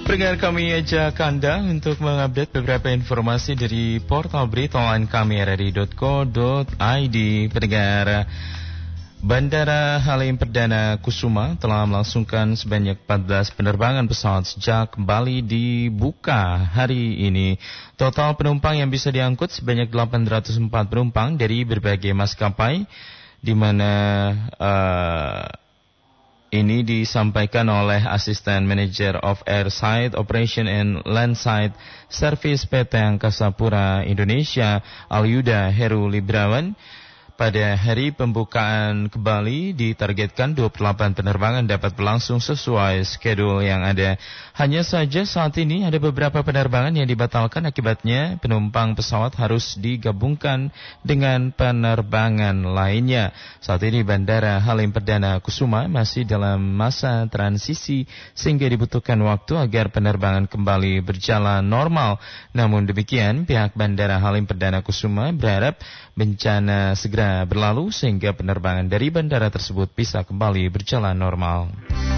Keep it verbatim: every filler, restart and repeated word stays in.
Pendengar, kami ajak Anda untuk mengupdate beberapa informasi dari portal berita online kami r r i dot co dot i d. Pendengar, Bandara Halim Perdana Kusuma telah melangsungkan sebanyak empat belas penerbangan pesawat sejak Bali dibuka hari ini. Total penumpang yang bisa diangkut sebanyak delapan ratus empat penumpang dari berbagai maskapai, di mana uh, ini disampaikan oleh Asisten Manager of Airside Operation and Landside Service P T Angkasa Pura Indonesia, Alyuda Heru Librawan. Pada hari pembukaan ke Bali ditargetkan dua puluh delapan penerbangan dapat berlangsung sesuai schedule yang ada. Hanya saja saat ini ada beberapa penerbangan yang dibatalkan, akibatnya penumpang pesawat harus digabungkan dengan penerbangan lainnya. Saat ini Bandara Halim Perdana Kusuma masih dalam masa transisi sehingga dibutuhkan waktu agar penerbangan kembali berjalan normal. Namun demikian, pihak Bandara Halim Perdana Kusuma berharap bencana segera berlalu sehingga penerbangan dari bandara tersebut bisa kembali berjalan normal.